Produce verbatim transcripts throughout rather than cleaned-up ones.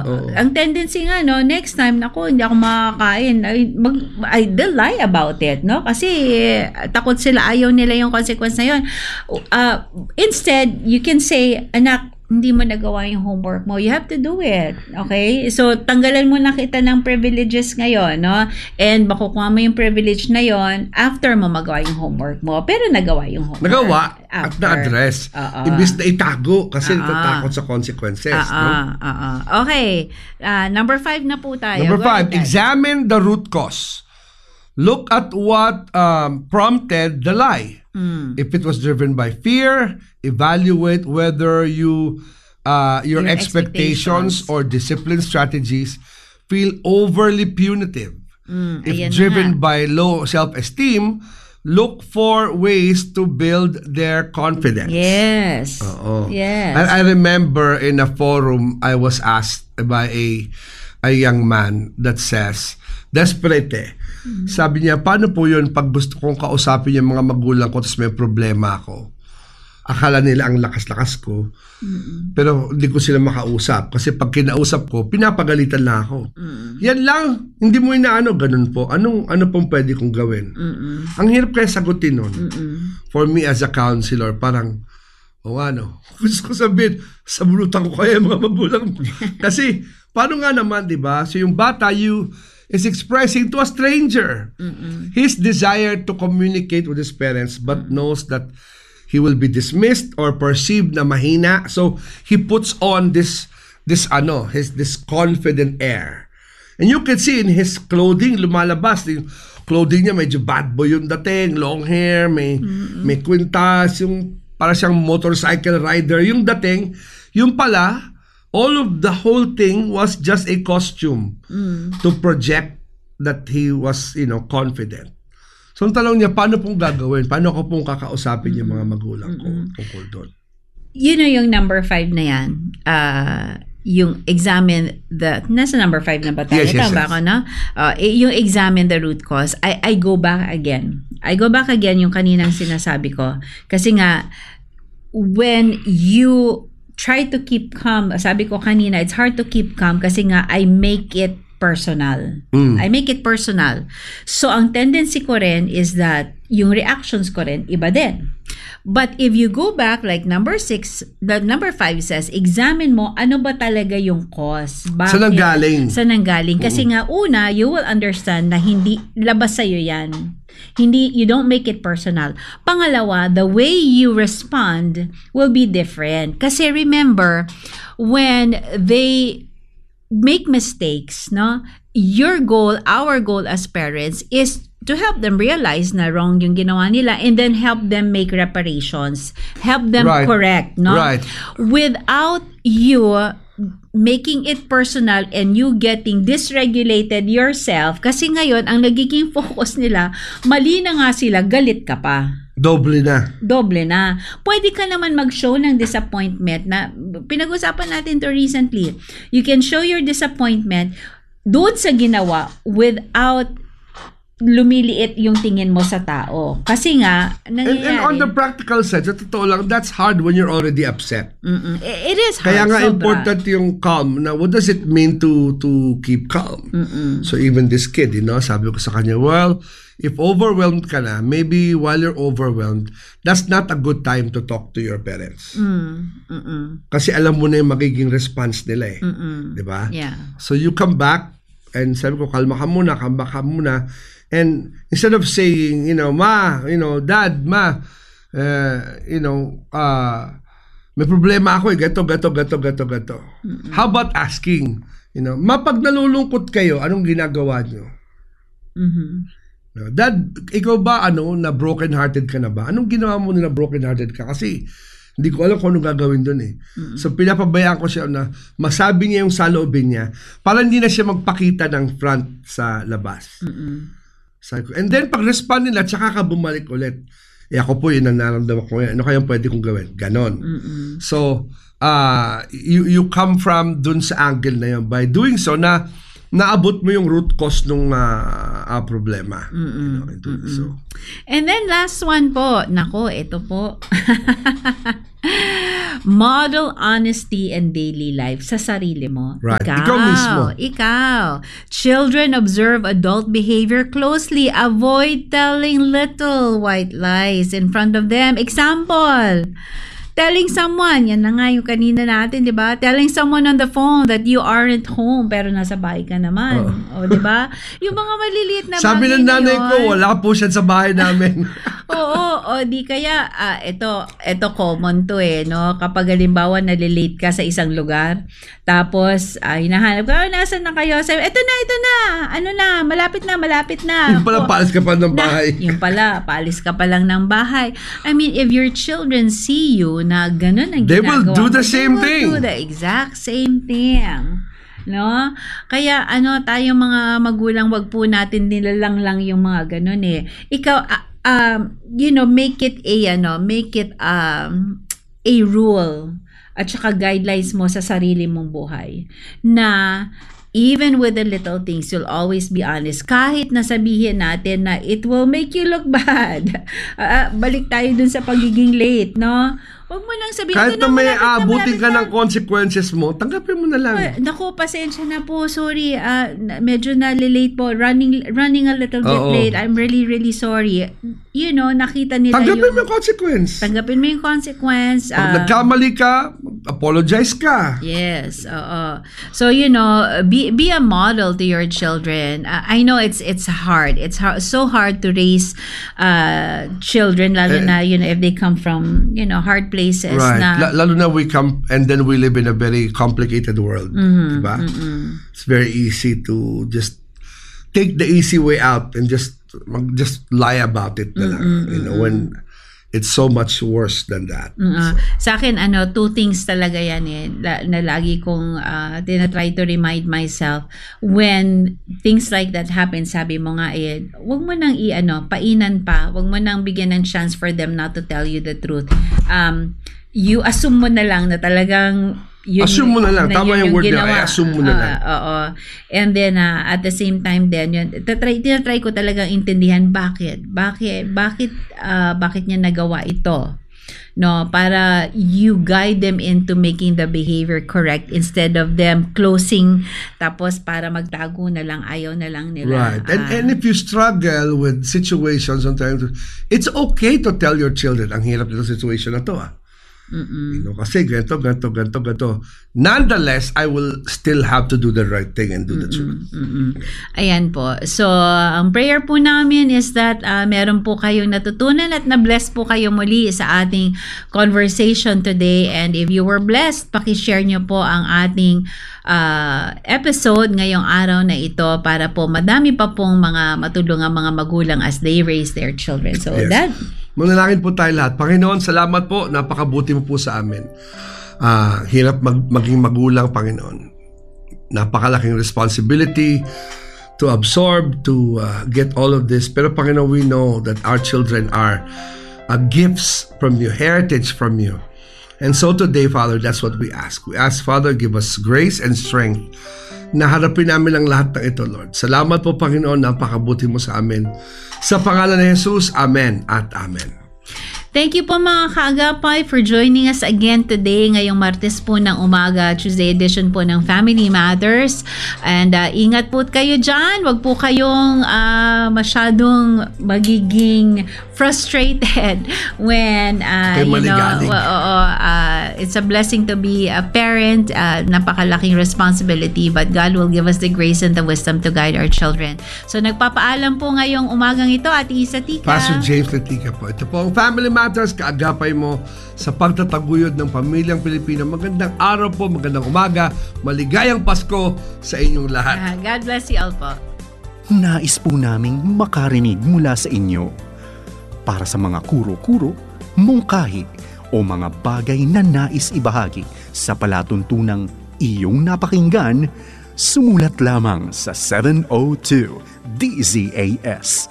oh. Ang tendency nga, no, next time, naku, hindi ako makakain. I, mag, I, they'll lie about it, no? Kasi eh, takot sila, ayaw nila yung consequence na yun. Uh, instead, you can say, anak, hindi mo nagawa yung homework mo. You have to do it. Okay? So, tanggalan mo na kita ng privileges ngayon, no? And makukuha mo yung privilege na yon after mo magawa yung homework mo. Pero nagawa yung homework. Nagawa after. At na-address. Uh-uh. Imbis na itago kasi Uh-uh. natatakot sa consequences. Uh-uh. No? Uh-uh. Okay. Uh, number five na po tayo. Number Go five, ahead. examine the root cause. Look at what um, prompted the lie. Mm. If it was driven by fear, evaluate whether you uh, your, Your expectations, expectations. or discipline strategies feel overly punitive. Mm, If ayan driven na. by low self-esteem, look for ways to build their confidence. Yes. Oo. Yes. I, I remember in a forum, I was asked by a a young man that says, desperate eh. Mm-hmm. Sabi niya, paano po yun pag gusto kong kausapin yung mga magulang ko tapos may problema ako? Akala nila ang lakas-lakas ko. Mm-hmm. Pero hindi ko sila makausap. Kasi pag kinausap ko, pinapagalitan na ako. Mm-hmm. Yan lang. Hindi mo inaano. Ganun po. Anong, ano pong pwede kong gawin? Mm-hmm. Ang hirap kaya sagutin nun. Mm-hmm. For me as a counselor, parang, o ano, gusto ko sabihin, sabulutan ko kaya mga magulang. Kasi, paano nga naman, di ba? So yung bata, you is expressing to a stranger Mm-mm. his desire to communicate with his parents but Mm-mm. knows that he will be dismissed or perceived na mahina. So he puts on this this ano, his this confident air. And you can see in his clothing, lumalabas yung clothing niya, medyo bad boy yung dating, long hair, may Mm-mm. may kwintas, yung para siyang motorcycle rider yung dating. Yung pala, all of the whole thing was just a costume mm. to project that he was, you know, confident. So, ang tanong niya, paano pong gagawin? Paano ko pong kakausapin mm. yung mga magulang ko mm-hmm. tungkol doon? You know, yung number five na yan, uh, yung examine the, nasa number five na ba tayo? Yes, yes, Tama yes. ko, no? Uh, yung examine the root cause. I, I go back again. I go back again yung kaninang sinasabi ko. Kasi nga, when you try to keep calm. Sabi ko kanina, it's hard to keep calm kasi nga I make it personal. Mm. I make it personal. So, ang tendency ko rin is that yung reactions ko rin, iba din. But if you go back, like number six, the number five says, examine mo ano ba talaga yung cause. Bakit? Saan nanggaling? Saan nanggaling? Kasi mm-hmm. nga, una, you will understand na hindi labas sa'yo yan. Hindi, you don't make it personal. Pangalawa, the way you respond will be different. Kasi remember, when they make mistakes, no, your goal, our goal as parents is to help them realize na wrong yung ginawa nila and then help them make reparations, help them right. correct, no? Right. Without you making it personal and you getting dysregulated yourself, kasi ngayon, ang nagiging focus nila, mali na nga sila, galit ka pa. Doble na. Doble na. Pwede ka naman mag-show ng disappointment na, pinag-usapan natin to recently. You can show your disappointment doon sa ginawa without lumiliit yung tingin mo sa tao. Kasi nga, nangyayari. And, and on the practical side, sa totoo lang, that's hard when you're already upset. Mm-mm. It is hard. Kaya nga sobra. important yung calm. Now, what does it mean to to keep calm? Mm-mm. So even this kid, you know, sabi ko sa kanya, well, if overwhelmed ka na, maybe while you're overwhelmed, that's not a good time to talk to your parents. Mm-mm. Kasi alam mo na yung magiging response nila eh. Mm-mm. Di ba? Yeah. So you come back and sabi ko, kalma ka muna, kalma ka muna. And instead of saying, you know, ma, you know, dad, ma, uh, you know, uh, may problema ako eh, gato, gato, gato, gato, gato. Mm-mm. How about asking, you know, ma, pag nalulungkot kayo, anong ginagawa nyo? Mm-hmm. No, dad, ikaw ba, ano, na broken-hearted ka na ba? Anong ginawa mo na broken-hearted ka? Kasi, hindi ko alam kung anong gagawin doon eh. Mm-hmm. So, pinapabayaan ko siya na masabi niya yung saloobin niya para hindi na siya magpakita ng front sa labas. Mm-hmm. And then, pag respond nila, tsaka ka bumalik ulit. Eh, ako po, yun ang naramdaman ko ngayon. Ano kayang pwede kong gawin? Ganon. Mm-mm. So, uh, you, you come from dun sa angle na yun. By doing so, na naabot mo yung root cause nung uh, uh, problema. You know, so. And then, last one po. Nako, ito po. Model honesty and daily life sa sarili mo. Right. Ikaw, Ikaw mismo. Ikaw. Children observe adult behavior closely. Avoid telling little white lies in front of them. Example, telling someone, yan na nga yung kanina natin, di ba? Telling someone on the phone that you aren't home pero nasa bahay ka naman. O, di ba? Yung mga maliliit na Sabi bagay ng nanay na ko, yun. wala po siya sa bahay namin. Oo, o di kaya, ah, ito, ito common to eh, no? Kapag halimbawa nalilate ka sa isang lugar, tapos ah, hinahanap ka, oh, nasan na kayo? Sabi, ito na, ito na, ano na, malapit na, malapit na. Yung pala, O, paalis ka pa ng na, bahay. yung pala, paalis ka pa lang ng bahay. I mean, if your children see you na ganun ang They will ginagawa do mo, the same they thing. will do the exact same thing. No? Kaya ano, tayong mga magulang, wag po natin nilalang lang yung mga ganun eh. Ikaw, uh, um, you know, make it a, ano, make it um, a rule at saka guidelines mo sa sarili mong buhay na even with the little things, you'll always be honest. Kahit nasabihin natin na it will make you look bad. Uh, balik tayo dun sa pagiging late, no? Huwag mo nang sabihin. Kahit "Ito na may malapit na, aabutin malapit ka na." ng consequences mo, tanggapin mo na lang. Ay, naku, pasensya na po. Sorry. ah, na- medyo na-late po. Running running a little bit Oo. late. I'm really, really sorry. You know, nakita nila Tanggapin yung... mo yung consequence. Tanggapin mo yung consequence. Pag ah, nagkamali ka, apologize ka. Yes, oo. So you know, be be a model to your children. Uh, I know it's it's hard. It's hard, so hard to raise uh, children, lalo Eh, na you know if they come from you know hard places. Right. Na, La- lalo na we come and then we live in a very complicated world. Mhm, Diba? mhm. It's very easy to just take the easy way out and just mag- just lie about it na lang. You know, when it's so much worse than that. Mm, ah. Sa akin, ano, two things talaga yan eh, la- na lagi kong uh, tinatry to remind myself when things like that happen, sabi mo nga eh, wag mo nang i-ano, painan pa, wag mo nang bigyan ng chance for them not to tell you the truth. Um, you assume mo na lang na talagang yun, Assume mo na lang. Tama yun yung word niya, ginawa. ay assume mo na Ah, lang. oo. And then, uh, at the same time din, yun, tatry, tinatry ko talagang intindihan bakit. Bakit, bakit, uh, bakit niya nagawa ito? No, para you guide them into making the behavior correct instead of them closing tapos para magtago na lang, ayaw na lang nila. Right. And Ah, and if you struggle with situations sometimes, it's okay to tell your children, ang hirap nito situation na to ah. mm-mm. You know, kasi ganito, ganito, ganito, ganito. Nonetheless, I will still have to do the right thing and do the truth. Mm-mm. Ayan po. So, ang prayer po namin is that uh, meron po kayong natutunan at na-bless po kayo muli sa ating conversation today. And if you were blessed, pakishare nyo po ang ating uh, episode ngayong araw na ito para po madami pa pong mga matulungang mga magulang as they raise their children. So, Yes. that... Manalangin po tayo lahat. Panginoon, salamat po. Napakabuti mo po sa amin. Ah, hirap mag- maging magulang, Panginoon. Napakalaking responsibility to absorb, to uh, get all of this. Pero Panginoon, we know that our children are uh, gifts from you, heritage from you. And so today, Father, that's what we ask. We ask, Father, give us grace and strength na harapin namin ang lahat ng ito, Lord. Salamat po, Panginoon, napakabuti mo sa amin. Sa pangalan ni Jesus, Amen at Amen. Thank you po mga kaagapay for joining us again today ngayong Martes po ng umaga, Tuesday edition po ng Family Matters. And uh, ingat po kayo dyan. Huwag po kayong uh, masyadong magiging frustrated when uh, Kay you know, maligalig. uh, oo, uh, it's a blessing to be a parent. Uh, napakalaking responsibility, but God will give us the grace and the wisdom to guide our children. So nagpapaalam po ngayong umagang ito at Isa Tika. Pastor James Letica po. Ito po ang Family Matters, kaagapay mo sa pagtataguyod ng pamilyang Pilipino. Magandang araw po, magandang umaga, maligayang Pasko sa inyong lahat. Ah, God bless you all po. Nais po naming makarinig mula sa inyo. Para sa mga kuro-kuro, mungkahi o mga bagay na nais ibahagi sa palatuntunang iyong napakinggan, sumulat lamang sa seven oh two D Z A S,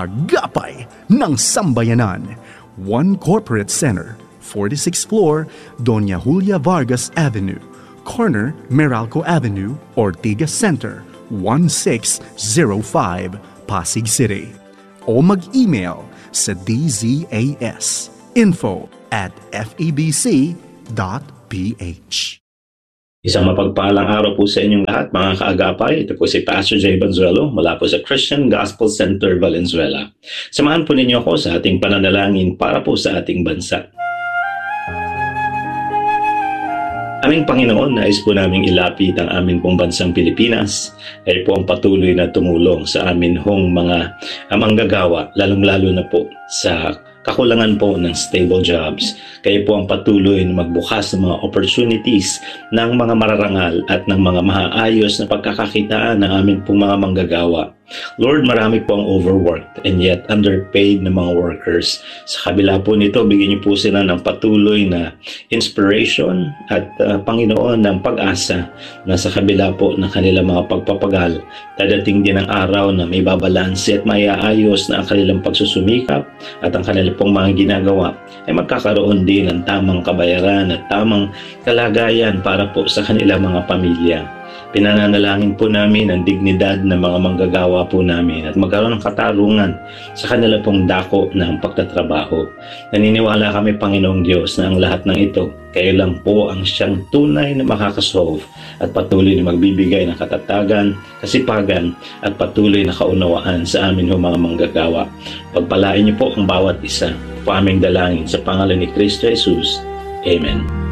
Agapay ng Sambayanan, One Corporate Center, forty-sixth floor, Doña Julia Vargas Avenue, corner Meralco Avenue, Ortigas Center, one six zero five, Pasig City. O mag-email sa d z a s info at f e b c ph. Isang mapagpalang araw po sa inyong lahat, mga kaagapay. Ito po si Pastor Jay Banzuelo mula po sa Christian Gospel Center, Valenzuela. Samahan po ninyo ako sa ating pananalangin para po sa ating bansa. Aming Panginoon, nais po naming ilapit ang aming pong bansang Pilipinas. Ay po ang patuloy na tumulong sa amin hong mga manggagawa, lalong-lalo na po sa kakulangan po ng stable jobs. Kayo po ang patuloy na magbukas ng mga opportunities ng mga mararangal at ng mga maayos na pagkakakitaan ng aming pong mga manggagawa. Lord, marami po ang overworked and yet underpaid na mga workers. Sa kabila po nito, bigyan niyo po sila ng patuloy na inspiration at uh, Panginoon ng pag-asa na sa kabila po ng kanilang mga pagpapagal, dadating din ang araw na may babalanse at maiaayos na ang kanilang pagsusumikap at ang kanilang pong mga ginagawa ay magkakaroon din ng tamang kabayaran at tamang kalagayan para po sa kanilang mga pamilya. Pinananalangin po namin ang dignidad ng mga manggagawa po namin at magkaroon ng katarungan sa kanila pong dako ng pagtatrabaho. Naniniwala kami, Panginoong Diyos, na ang lahat ng ito, kayo lang po ang siyang tunay na makakasolve at patuloy na magbibigay ng katatagan, kasipagan at patuloy na kaunawaan sa amin ho mga manggagawa. Pagpalain niyo po ang bawat isa. Po aming dalangin sa pangalan ni Kristo Jesus. Amen.